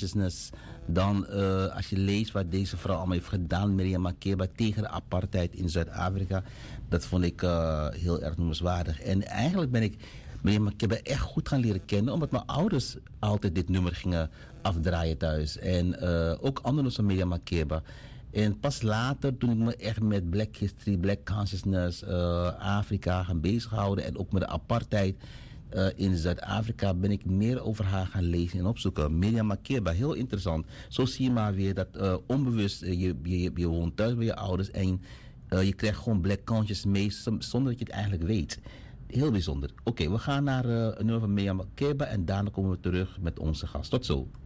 consciousness. Dan als je leest wat deze vrouw allemaal heeft gedaan, Miriam Makeba, tegen de apartheid in Zuid-Afrika. Dat vond ik heel erg noemenswaardig. En eigenlijk ben ik Miriam Makeba echt goed gaan leren kennen, omdat mijn ouders altijd dit nummer gingen afdraaien thuis. En ook anderen van Miriam Makeba. En pas later, toen ik me echt met Black History, Black Consciousness, Afrika gaan bezighouden en ook met de apartheid in Zuid-Afrika, ben ik meer over haar gaan lezen en opzoeken. Miriam Makeba, heel interessant. Zo zie je maar weer dat onbewust, je woont thuis bij je ouders en je krijgt gewoon Black Consciousness mee zonder dat je het eigenlijk weet. Heel bijzonder. Oké, we gaan naar een nummer van Miriam Makeba en daarna komen we terug met onze gast. Tot zo.